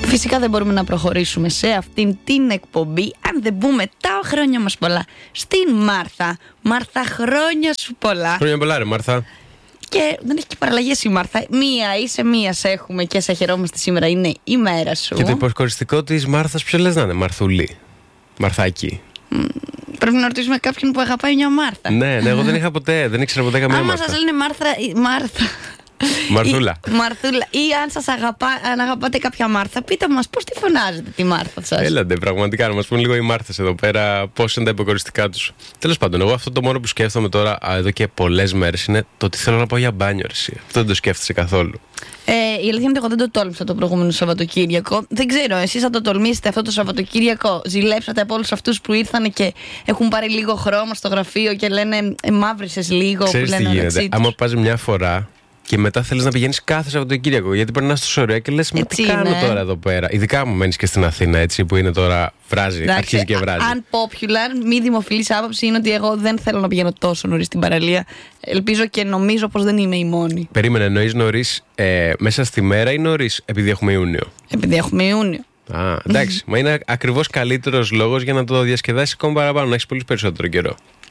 Φυσικά δεν μπορούμε να προχωρήσουμε σε αυτήν την εκπομπή αν δεν πούμε τα χρόνια μας πολλά στην Μάρθα. Μάρθα, χρόνια σου πολλά. Χρόνια πολλά, ρε Μάρθα. Και δεν έχει και παραλλαγές η Μάρθα. Μία είσαι, μία σε έχουμε και σε χαιρόμαστε σήμερα. Είναι η μέρα σου. Και το υποκοριστικό της Μάρθας, ποιο λες να είναι? Μαρθουλή. Μαρθάκι. Πρέπει να ρωτήσουμε κάποιον που αγαπάει μια Μάρθα. Ναι, εγώ δεν είχα ποτέ, δεν ήξερα ποτέ καμία Μάρθα. Άμα σας λένε Μάρθα. Μαρθούλα. Μαρθούλα. Ή αν αγαπάτε κάποια Μάρθα, πείτε μας πώς τη φωνάζετε τη Μάρθα σας. Έλαντε, πραγματικά να μας πούν λίγο οι Μάρθες εδώ πέρα πώς είναι τα υποκοριστικά τους. Τέλος πάντων, εγώ αυτό το μόνο που σκέφτομαι τώρα εδώ και πολλές μέρες είναι το ότι θέλω να πάω για μπάνιο. Αυτό δεν το σκέφτεσαι καθόλου? Η αλήθεια είναι ότι εγώ δεν το τόλμησα το προηγούμενο Σαββατοκύριακο. Δεν ξέρω, εσείς θα το τολμήσετε αυτό το Σαββατοκύριακο? Ζηλέψατε από όλους αυτούς που ήρθαν και έχουν πάρει λίγο χρώμα στο γραφείο και λένε μαύρισες λίγο? Ξέρεις που λένε τι γίνεται? Άμα πας μια φορά και μετά θέλεις να πηγαίνεις κάθε Σαββατοκύριακο, γιατί περνάς τόσο ωραία και λες, τι κάνω τώρα εδώ πέρα? Ειδικά μου μένεις και στην Αθήνα, έτσι, που είναι τώρα βράζει, αρχίζει και βράζει. Unpopular, μη δημοφιλής άποψη είναι ότι εγώ δεν θέλω να πηγαίνω τόσο νωρίς στην παραλία. Ελπίζω και νομίζω πως δεν είμαι η μόνη. Περίμενε, εννοείς νωρίς μέσα στη μέρα ή νωρίς επειδή έχουμε Ιούνιο? Επειδή έχουμε Ιούνιο. Α, εντάξει, μα είναι ακριβώς καλύτερος λόγος για να το διασκεδάσεις ακόμα παραπάνω, να έχεις πολύ περισσότερο καιρό.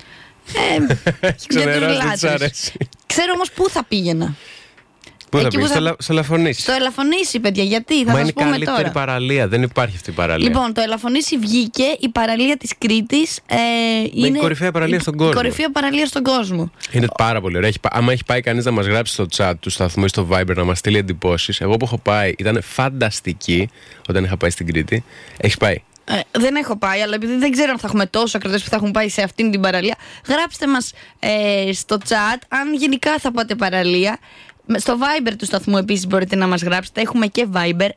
Ξέρω όμως πού θα πήγαινα. Πού θα πήγες? Στο Ελαφωνήσι. Στο Ελαφωνήσι, παιδιά, γιατί θα σας πούμε τώρα. Μα είναι καλύτερη παραλία, δεν υπάρχει αυτή η παραλία. Λοιπόν, το Ελαφωνήσι βγήκε, η παραλία της Κρήτης είναι η κορυφαία παραλία στον κόσμο. Η κορυφαία παραλία στον κόσμο. Είναι πάρα πολύ ωραία. Άμα έχει πάει κανείς να μας γράψει στο chat του σταθμού ή στο Viber να μας στείλει εντυπώσεις. Εγώ που έχω πάει ήταν φανταστική όταν είχα πάει στην Κρήτη. Έχεις πάει? Δεν έχω πάει, αλλά επειδή δεν ξέρω αν θα έχουμε τόσο ακροτές που θα έχουν πάει σε αυτήν την παραλία, γράψτε μας στο chat αν γενικά θα πάτε παραλία. Στο Viber του σταθμού επίσης μπορείτε να μας γράψετε. Έχουμε και Viber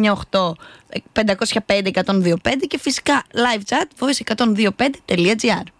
698 505 125 και φυσικά live chat voice125.gr.